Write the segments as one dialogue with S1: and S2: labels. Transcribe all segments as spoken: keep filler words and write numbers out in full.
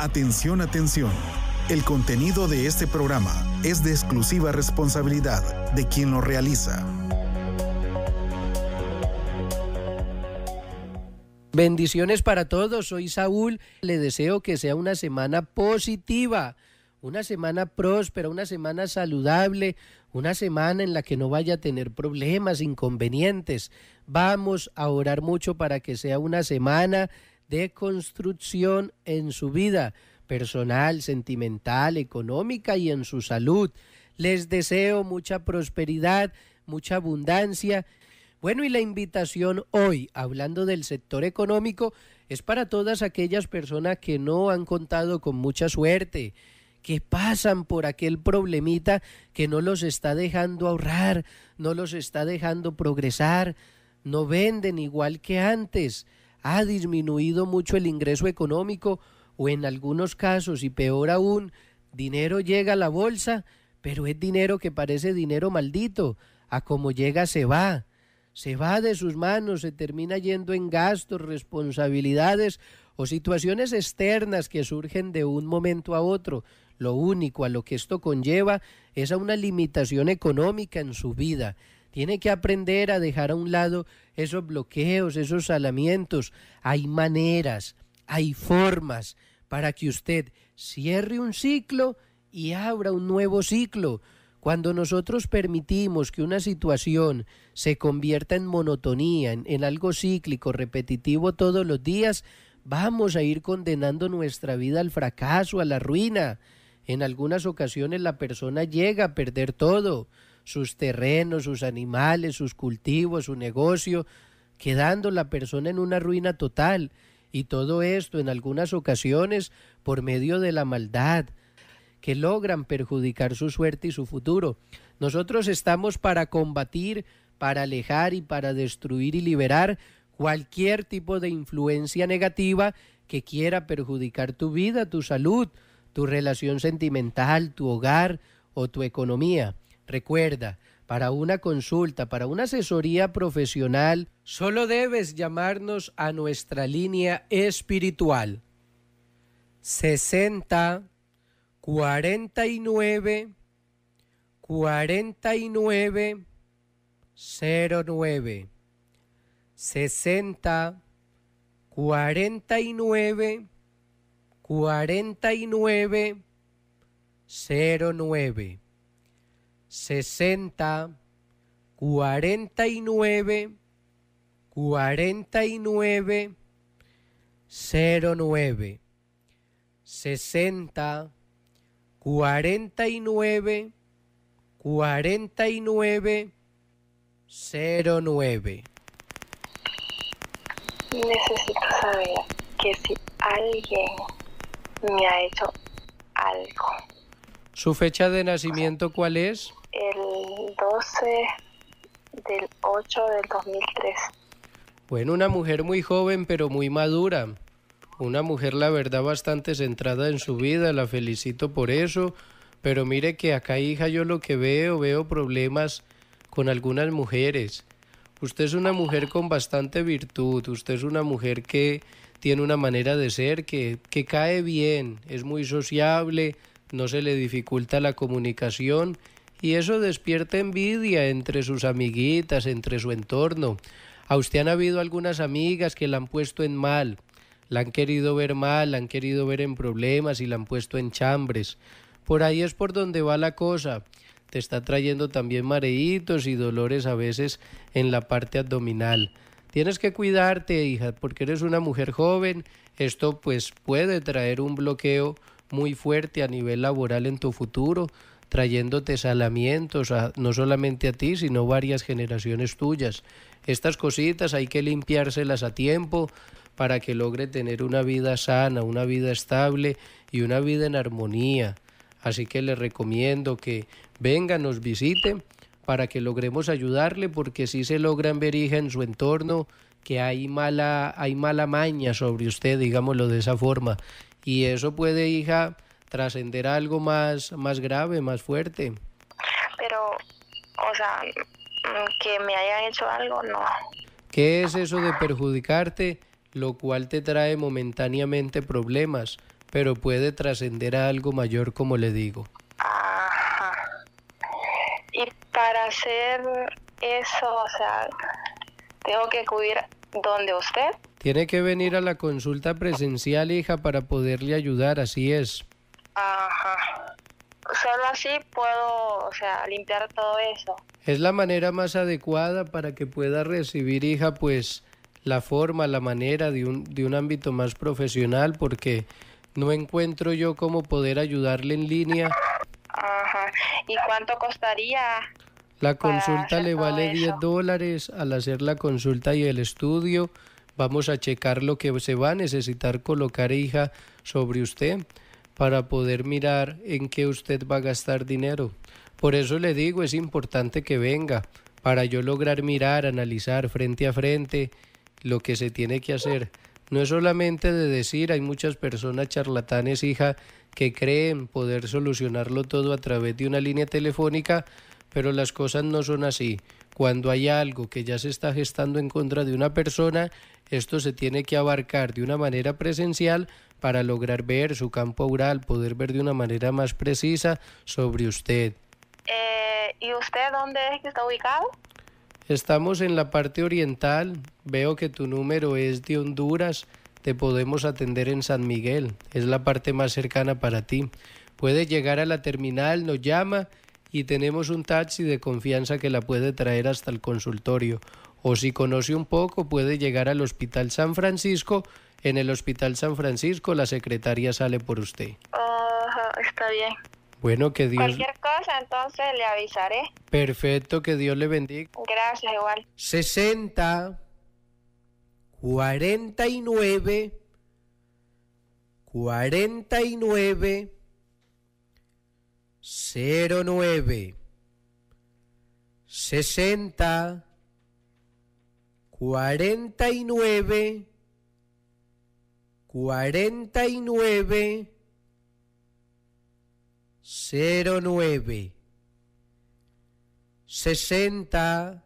S1: Atención, atención. El contenido de este programa es de exclusiva responsabilidad de quien lo realiza.
S2: Bendiciones para todos, soy Saúl, le deseo que sea una semana positiva, una semana próspera, una semana saludable, una semana en la que no vaya a tener problemas, inconvenientes. Vamos a orar mucho para que sea una semana de construcción en su vida personal, sentimental, económica y en su salud. Les deseo mucha prosperidad, mucha abundancia. Bueno, y la invitación hoy, hablando del sector económico, es para todas aquellas personas que no han contado con mucha suerte, que pasan por aquel problemita que no los está dejando ahorrar, no los está dejando progresar, no venden igual que antes, ha disminuido mucho el ingreso económico o en algunos casos, y peor aún, dinero llega a la bolsa, pero es dinero que parece dinero maldito, a como llega se va. Se va de sus manos, se termina yendo en gastos, responsabilidades o situaciones externas que surgen de un momento a otro. Lo único a lo que esto conlleva es a una limitación económica en su vida. Tiene que aprender a dejar a un lado esos bloqueos, esos salamientos. Hay maneras, hay formas para que usted cierre un ciclo y abra un nuevo ciclo. Cuando nosotros permitimos que una situación se convierta en monotonía, en, en algo cíclico, repetitivo todos los días, vamos a ir condenando nuestra vida al fracaso, a la ruina. En algunas ocasiones la persona llega a perder todo, sus terrenos, sus animales, sus cultivos, su negocio, quedando la persona en una ruina total. Y todo esto en algunas ocasiones por medio de la maldad, que logran perjudicar su suerte y su futuro. Nosotros estamos para combatir, para alejar y para destruir y liberar cualquier tipo de influencia negativa que quiera perjudicar tu vida, tu salud, tu relación sentimental, tu hogar o tu economía. Recuerda, para una consulta, para una asesoría profesional, solo debes llamarnos a nuestra línea espiritual sesenta cuarenta y nueve cuarenta y nueve cero nueve sesenta cuarenta y nueve cuarenta y nueve cero nueve sesenta cuarenta y nueve cuarenta y nueve cero nueve sesenta cuarenta y nueve cuarenta y nueve cero nueve.
S3: Necesito saber que si alguien me ha hecho algo.
S2: ¿Su fecha de nacimiento cuál es?
S3: El doce del ocho del dos mil tres.
S2: Bueno, una mujer muy joven pero muy madura. Una mujer, la verdad, bastante centrada en su vida, la felicito por eso, pero mire que acá, hija, yo lo que veo, veo problemas con algunas mujeres. Usted es una mujer con bastante virtud, usted es una mujer que tiene una manera de ser que, que cae bien, es muy sociable, no se le dificulta la comunicación y eso despierta envidia entre sus amiguitas, entre su entorno. A usted han habido algunas amigas que la han puesto en mal, la han querido ver mal, la han querido ver en problemas y la han puesto en chambres. Por ahí es por donde va la cosa. Te está trayendo también mareitos y dolores a veces en la parte abdominal. Tienes que cuidarte, hija, porque eres una mujer joven. Esto pues puede traer un bloqueo muy fuerte a nivel laboral en tu futuro, trayéndote salamientos a, no solamente a ti, sino varias generaciones tuyas. Estas cositas hay que limpiárselas a tiempo para que logre tener una vida sana, una vida estable y una vida en armonía. Así que le recomiendo que venga, nos visite para que logremos ayudarle, porque si se logran ver, hija, en su entorno que hay mala, hay mala maña sobre usted, digámoslo de esa forma, y eso puede, hija, trascender a algo más, más grave, más fuerte.
S3: Pero, o sea, que me hayan hecho algo, no.
S2: ¿Qué es eso de perjudicarte, lo cual te trae momentáneamente problemas? pero puede trascender a algo mayor, como le digo.
S3: Ajá. Y para hacer eso, o sea, tengo que acudir donde usted.
S2: Tiene que venir a la consulta presencial, hija, para poderle ayudar, así es.
S3: Ajá. Solo así puedo, o sea, limpiar todo eso.
S2: Es la manera más adecuada para que pueda recibir, hija, pues la forma, la manera de un, de un ámbito más profesional, porque no encuentro yo cómo poder ayudarle en línea.
S3: Ajá. ¿Y cuánto costaría?
S2: La consulta le
S3: todo
S2: vale
S3: eso?
S2: diez dólares. Al hacer la consulta y el estudio, vamos a checar lo que se va a necesitar colocar, hija, sobre usted para poder mirar en qué usted va a gastar dinero. Por eso le digo, es importante que venga para yo lograr mirar, analizar frente a frente lo que se tiene que hacer. No es solamente de decir, hay muchas personas charlatanes, hija, que creen poder solucionarlo todo a través de una línea telefónica, pero las cosas no son así. Cuando hay algo que ya se está gestando en contra de una persona, esto se tiene que abarcar de una manera presencial para lograr ver su campo aural, poder ver de una manera más precisa sobre usted.
S3: Eh, ¿Y usted dónde es que está ubicado?
S2: Estamos en la parte oriental, veo que tu número es de Honduras, te podemos atender en San Miguel, es la parte más cercana para ti. Puede llegar a la terminal, nos llama y tenemos un taxi de confianza que la puede traer hasta el consultorio. O si conoce un poco, puede llegar al Hospital San Francisco. En el Hospital San Francisco la secretaria sale por usted.
S3: Uh, está bien.
S2: Bueno, que Dios...
S3: Cualquier cosa, entonces le avisaré.
S2: Perfecto, que Dios le bendiga.
S3: Gracias, igual.
S2: sesenta, cuarenta y nueve, cuarenta y nueve, cero nueve. sesenta, cuarenta y nueve, cuarenta y nueve, cero nueve. sesenta,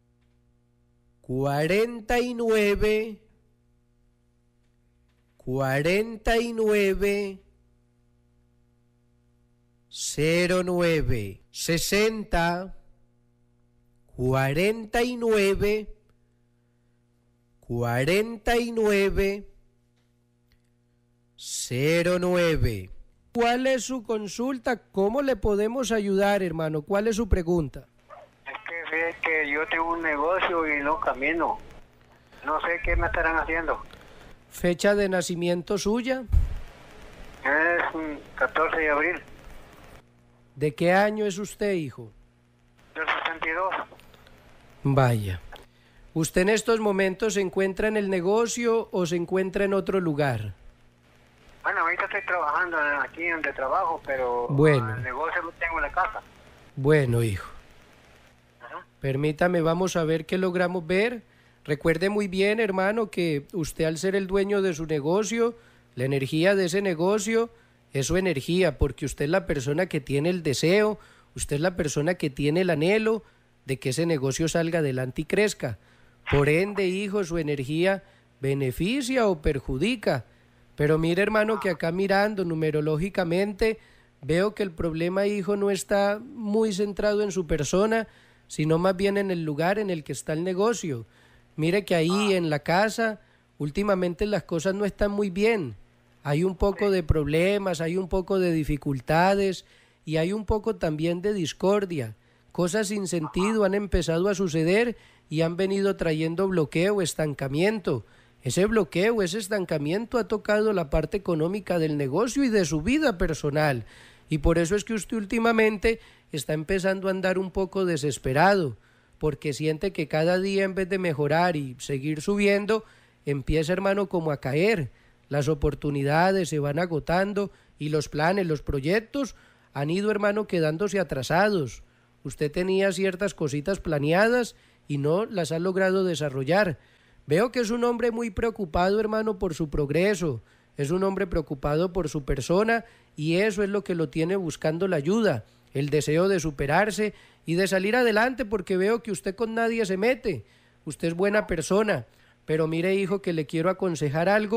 S2: cuarenta y nueve, cuarenta y nueve, cero nueve. sesenta, cuarenta y nueve, cuarenta y nueve, cero nueve. ¿Cuál es su consulta? ¿Cómo le podemos ayudar, hermano? ¿Cuál es su pregunta?
S4: Es que, es que yo tengo un negocio y no camino. No sé qué me estarán haciendo.
S2: ¿Fecha de nacimiento suya?
S4: Es mm, catorce de abril
S2: ¿De qué año es usted, hijo?
S4: del sesenta y dos.
S2: Vaya. ¿Usted en estos momentos se encuentra en el negocio o se encuentra en otro lugar?
S4: Bueno, ahorita estoy trabajando aquí donde trabajo, pero
S2: Bueno.
S4: el negocio lo tengo en la casa.
S2: Bueno, hijo.
S4: Ajá.
S2: Permítame, vamos a ver qué logramos ver. Recuerde muy bien, hermano, que usted al ser el dueño de su negocio, la energía de ese negocio es su energía, porque usted es la persona que tiene el deseo, usted es la persona que tiene el anhelo de que ese negocio salga adelante y crezca. Por ende, hijo, su energía beneficia o perjudica. Pero mire, hermano, que acá mirando numerológicamente veo que el problema, hijo, no está muy centrado en su persona, sino más bien en el lugar en el que está el negocio. Mire que ahí en la casa últimamente las cosas no están muy bien. Hay un poco de problemas, hay un poco de dificultades y hay un poco también de discordia. Cosas sin sentido han empezado a suceder y han venido trayendo bloqueo, estancamiento. Ese bloqueo, ese estancamiento ha tocado la parte económica del negocio y de su vida personal. Y por eso es que usted últimamente está empezando a andar un poco desesperado, porque siente que cada día en vez de mejorar y seguir subiendo, empieza, hermano, como a caer. Las oportunidades se van agotando y los planes, los proyectos han ido, hermano, quedándose atrasados. Usted tenía ciertas cositas planeadas y no las ha logrado desarrollar. Veo que es un hombre muy preocupado, hermano, por su progreso. Es un hombre preocupado por su persona y eso es lo que lo tiene buscando la ayuda, el deseo de superarse y de salir adelante, porque veo que usted con nadie se mete. Usted es buena persona, pero mire, hijo, que le quiero aconsejar algo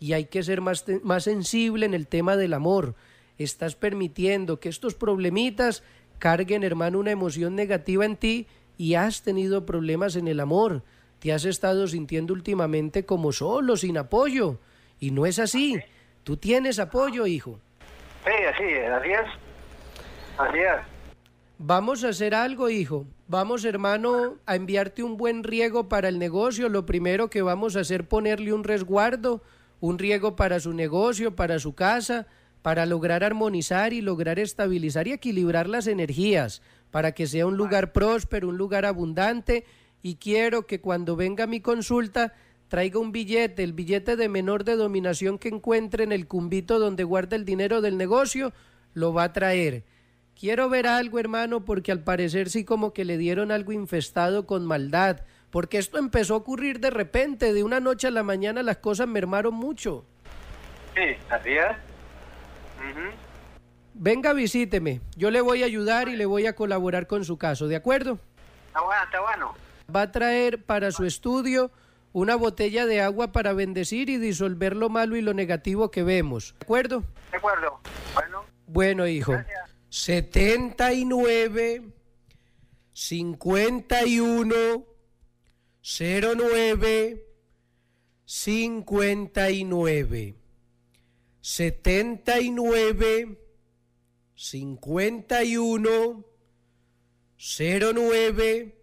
S2: y hay que ser más, más sensible en el tema del amor. Estás permitiendo que estos problemitas carguen, hermano, una emoción negativa en ti y has tenido problemas en el amor. Te has estado sintiendo últimamente como solo, sin apoyo, y no es así. Tú tienes apoyo, hijo.
S4: Sí, así es, así es. Así es.
S2: Vamos a hacer algo, hijo. Vamos, hermano, a enviarte un buen riego para el negocio. Lo primero que vamos a hacer es ponerle un resguardo, un riego para su negocio, para su casa, para lograr armonizar y lograr estabilizar y equilibrar las energías, para que sea un lugar próspero, un lugar abundante. Y quiero que cuando venga mi consulta traiga un billete, el billete de menor denominación que encuentre en el cumbito donde guarda el dinero del negocio, lo va a traer. Quiero ver algo, hermano, porque al parecer sí como que le dieron algo infestado con maldad, porque esto empezó a ocurrir de repente, de una noche a la mañana las cosas mermaron mucho.
S4: Sí, así es. Uh-huh.
S2: Venga, visíteme, yo le voy a ayudar y le voy a colaborar con su caso, ¿de acuerdo?
S4: Está bueno, está bueno.
S2: Va a traer para su estudio una botella de agua para bendecir y disolver lo malo y lo negativo que vemos, ¿de acuerdo?
S4: De acuerdo. Bueno.
S2: Bueno, hijo.
S4: Gracias.
S2: setenta y nueve, cincuenta y uno, cero nueve, cincuenta y nueve. setenta y nueve, cincuenta y uno, cero nueve,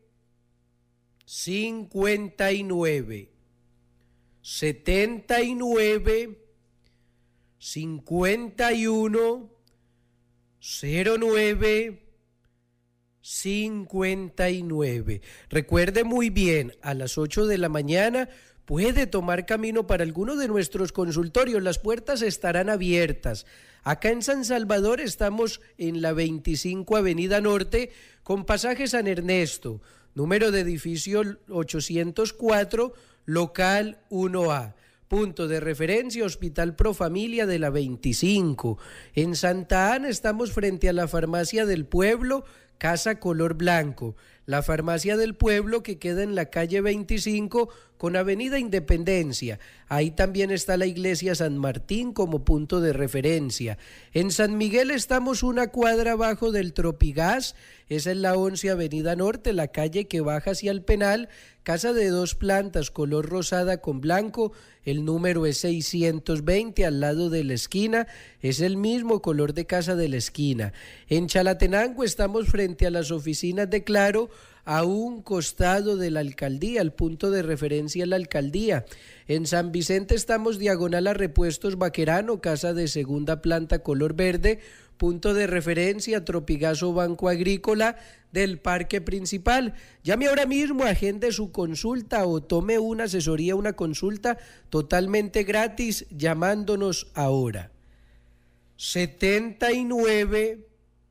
S2: cincuenta y nueve. setenta y nueve, cincuenta y uno, cero nueve, cincuenta y nueve. Recuerde muy bien, a las ocho de la mañana puede tomar camino para alguno de nuestros consultorios. Las puertas estarán abiertas. Acá en San Salvador estamos en la veinticinco Avenida Norte con pasaje San Ernesto, número de edificio ochocientos cuatro, local uno A. Punto de referencia, Hospital Pro Familia de la veinticinco. En Santa Ana estamos frente a la Farmacia del Pueblo, Casa Color Blanco. La Farmacia del Pueblo que queda en la calle veinticinco con Avenida Independencia. Ahí también está la Iglesia San Martín como punto de referencia. En San Miguel estamos una cuadra abajo del Tropigas. Esa es la once Avenida Norte, la calle que baja hacia el Penal. Casa de dos plantas, color rosada con blanco. El número es seiscientos veinte, al lado de la esquina. Es el mismo color de casa de la esquina. En Chalatenango estamos frente a las oficinas de Claro, a un costado de la alcaldía, el punto de referencia es la alcaldía. En San Vicente estamos diagonal a Repuestos Baquerano, casa de segunda planta color verde, punto de referencia Tropigazo Banco Agrícola del Parque Principal. Llame ahora mismo, agende su consulta o tome una asesoría, una consulta totalmente gratis llamándonos ahora. setenta y nueve,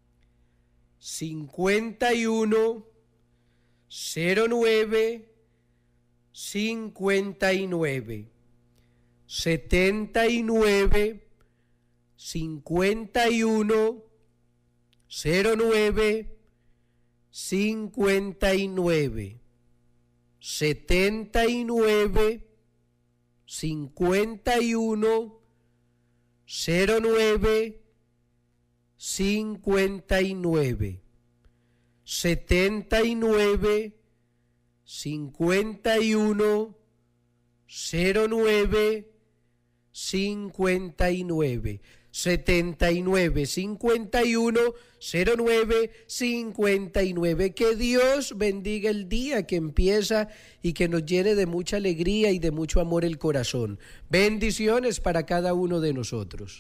S2: cincuenta y uno, cero nueve, cincuenta y nueve. setenta y nueve, cincuenta y uno, cero nueve, cincuenta y nueve. setenta y nueve, cincuenta y uno, cero nueve, cincuenta y nueve. setenta y nueve, cincuenta y uno, cero nueve, cincuenta y nueve. setenta y nueve, cincuenta y uno, cero nueve, cincuenta y nueve. Que Dios bendiga el día que empieza y que nos llene de mucha alegría y de mucho amor el corazón. Bendiciones para cada uno de nosotros.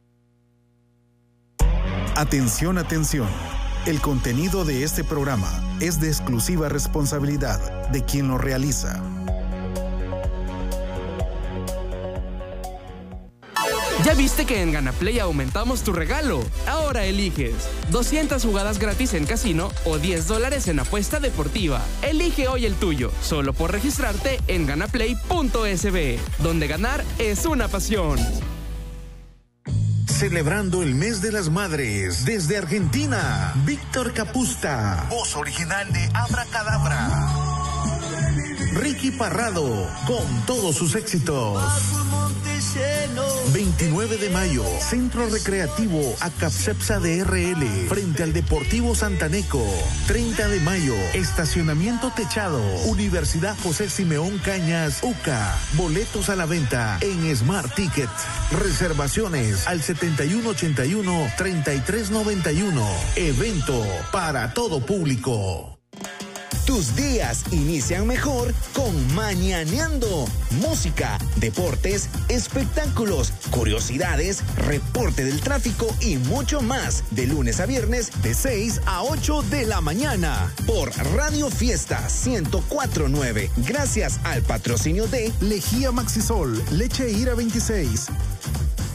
S1: Atención, atención. El contenido de este programa es de exclusiva responsabilidad de quien lo realiza.
S5: ¿Ya viste que en GanaPlay aumentamos tu regalo? Ahora eliges doscientas jugadas gratis en casino o diez dólares en apuesta deportiva. Elige hoy el tuyo, solo por registrarte en ganaplay punto es be, donde ganar es una pasión.
S6: Celebrando el mes de las madres desde Argentina, Víctor Capusta, voz original de Abracadabra. Ricky Parrado, con todos sus éxitos. veintinueve de mayo, Centro Recreativo Acapcepsa D R L, frente al Deportivo Santaneco. treinta de mayo, Estacionamiento Techado, Universidad José Simeón Cañas, U C A. Boletos a la venta en Smart Ticket. Reservaciones al setenta y uno ochenta y uno, treinta y tres noventa y uno. Evento para todo público.
S7: Tus días inician mejor con Mañaneando. Música, deportes, espectáculos, curiosidades, reporte del tráfico y mucho más. De lunes a viernes, de seis a ocho de la mañana. Por Radio Fiesta ciento cuatro punto nueve. Gracias al patrocinio de
S1: Lejía Maxisol, leche Ira veintiséis,